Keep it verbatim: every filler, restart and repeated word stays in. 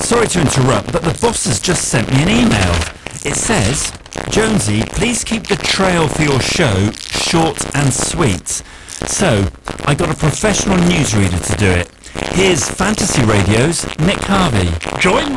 Sorry to interrupt, but the boss has just sent me an email. It says, Jonesy, please keep the trail for your show short and sweet. So, I got a professional newsreader to do it. Here's Fantasy Radio's Nick Harvey. Join